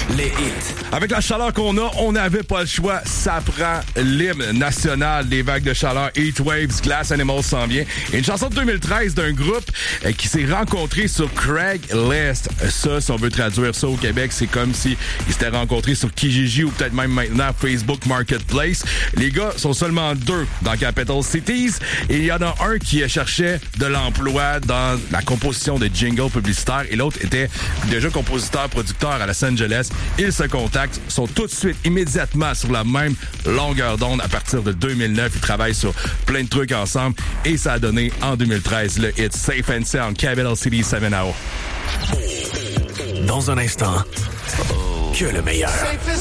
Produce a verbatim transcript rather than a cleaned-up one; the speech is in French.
Les hits. Avec la chaleur qu'on a, on n'avait pas le choix. Ça prend l'hymne national des vagues de chaleur. Heat Waves, Glass Animals s'en vient. Et une chanson de deux mille treize d'un groupe euh, qui s'est rencontré sur Craigslist. Ça, si on veut traduire ça au Québec, c'est comme si ils s'étaient rencontrés sur Kijiji ou peut-être même maintenant Facebook Marketplace. Les gars sont seulement deux dans Capital Cities et il y en a un qui cherchait de l'emploi dans la composition de jingles publicitaires et l'autre était déjà compositeur-producteur à Los Angeles. Ils se contactent, sont tout de suite, immédiatement sur la même longueur d'onde à partir de deux mille neuf. Ils travaillent sur plein de trucs ensemble et ça a donné en deux mille treize le hit Safe and Sound, Capital City seven hours. Dans un instant, que le meilleur.